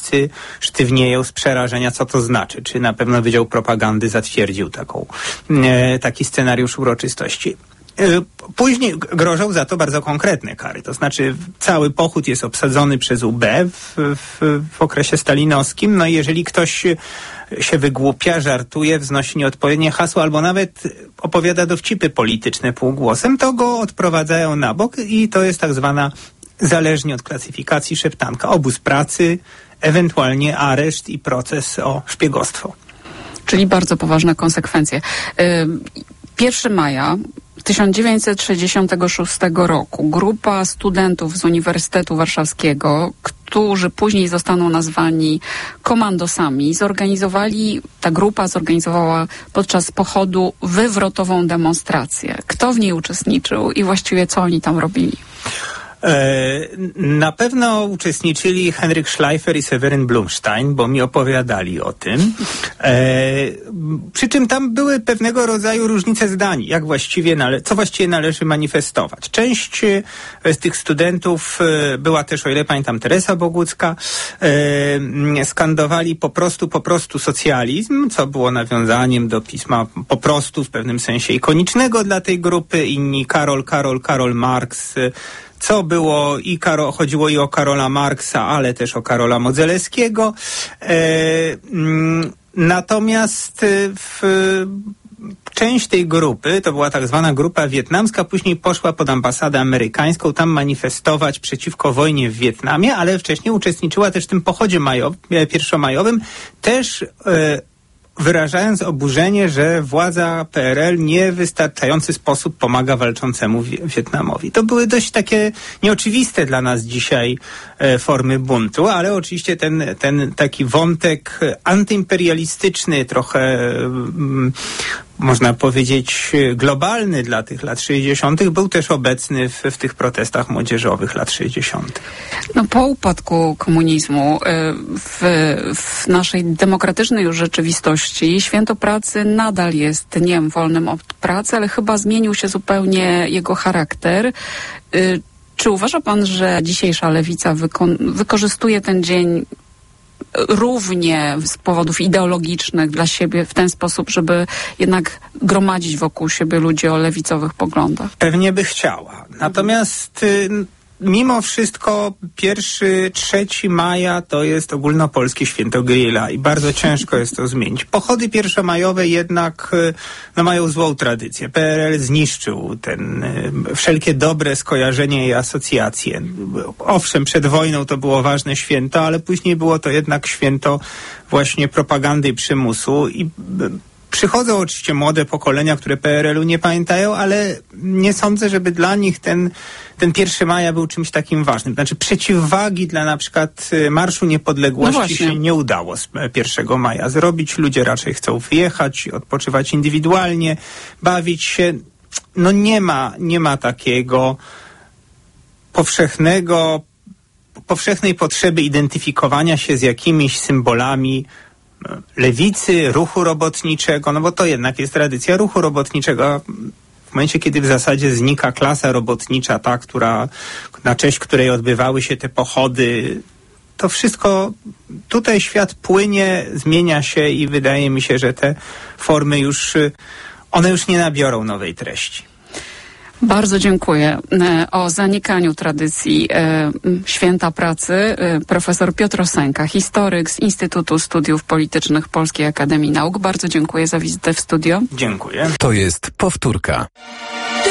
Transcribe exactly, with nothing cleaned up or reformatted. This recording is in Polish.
wszyscy sztywnieją z przerażenia, co to znaczy. Czy na pewno Wydział Propagandy zatwierdził taką, e, taki scenariusz uroczystości. Później grożą za to bardzo konkretne kary. To znaczy cały pochód jest obsadzony przez U B w, w, w okresie stalinowskim. No i jeżeli ktoś się wygłupia, żartuje, wznosi nieodpowiednie hasło albo nawet opowiada dowcipy polityczne półgłosem, to go odprowadzają na bok i to jest tak zwana, zależnie od klasyfikacji, szeptanka. Obóz pracy, ewentualnie areszt i proces o szpiegostwo. Czyli bardzo poważne konsekwencje. pierwszego maja tysiąc dziewięćset sześćdziesiątego szóstego roku grupa studentów z Uniwersytetu Warszawskiego, którzy później zostaną nazwani komandosami, zorganizowali, ta grupa zorganizowała podczas pochodu wywrotową demonstrację. Kto w niej uczestniczył i właściwie co oni tam robili? Na pewno uczestniczyli Henryk Schleifer i Seweryn Blumstein, bo mi opowiadali o tym. E, przy czym tam były pewnego rodzaju różnice zdań, jak właściwie nale- co właściwie należy manifestować. Część z tych studentów była też, o ile pamiętam, Teresa Bogucka, e, skandowali po prostu, po prostu socjalizm, co było nawiązaniem do pisma po prostu w pewnym sensie ikonicznego dla tej grupy. Inni Karol, Karol, Karol Marx, co było i Karo, chodziło i o Karola Marksa, ale też o Karola Modzelewskiego. E, mm, natomiast w, część tej grupy, to była tak zwana grupa wietnamska, później poszła pod ambasadę amerykańską tam manifestować przeciwko wojnie w Wietnamie, ale wcześniej uczestniczyła też w tym pochodzie majowym, pierwszomajowym, też e, wyrażając oburzenie, że władza P R L nie w wystarczający sposób pomaga walczącemu Wietnamowi. To były dość takie nieoczywiste dla nas dzisiaj e, formy buntu, ale oczywiście ten, ten taki wątek antyimperialistyczny, trochę mm, można powiedzieć globalny dla tych lat sześćdziesiątych był też obecny w, w tych protestach młodzieżowych lat sześćdziesiątych. No, po upadku komunizmu w, w naszej demokratycznej już rzeczywistości Święto Pracy nadal jest dniem wolnym od pracy, ale chyba zmienił się zupełnie jego charakter. Czy uważa pan, że dzisiejsza lewica wyko- wykorzystuje ten dzień równie z powodów ideologicznych dla siebie w ten sposób, żeby jednak gromadzić wokół siebie ludzi o lewicowych poglądach? Pewnie by chciała. Natomiast y, mimo wszystko pierwszy, trzeci maja to jest ogólnopolskie święto grilla i bardzo ciężko jest to zmienić. Pochody pierwszomajowe jednak y, no, mają złą tradycję. P R L zniszczył ten y, wszelkie dobre skojarzenia i asocjacje. Owszem, przed wojną to było ważne święto, ale później było to jednak święto właśnie propagandy i przymusu i y, przychodzą oczywiście młode pokolenia, które P R L u nie pamiętają, ale nie sądzę, żeby dla nich ten, ten pierwszy maja był czymś takim ważnym. Znaczy przeciwwagi dla na przykład Marszu Niepodległości no się nie udało z pierwszego maja zrobić. Ludzie raczej chcą wyjechać, odpoczywać indywidualnie, bawić się. No nie ma, nie ma takiego powszechnego, powszechnej potrzeby identyfikowania się z jakimiś symbolami lewicy, ruchu robotniczego, no bo to jednak jest tradycja ruchu robotniczego. W momencie, kiedy w zasadzie znika klasa robotnicza, ta, która, na cześć której odbywały się te pochody, to wszystko, tutaj świat płynie, zmienia się i wydaje mi się, że te formy już, one już nie nabiorą nowej treści. Bardzo dziękuję. O zanikaniu tradycji e, Święta Pracy e, profesor Piotr Osenka, historyk z Instytutu Studiów Politycznych Polskiej Akademii Nauk. Bardzo dziękuję za wizytę w studio. Dziękuję. To jest powtórka.